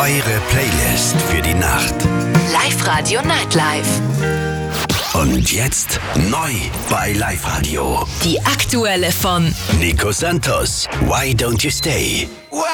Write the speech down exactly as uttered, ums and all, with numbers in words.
Eure Playlist für die Nacht. Live-Radio Nightlife. Und jetzt neu bei Live-Radio. Die aktuelle von Nico Santos, Why Don't You Stay?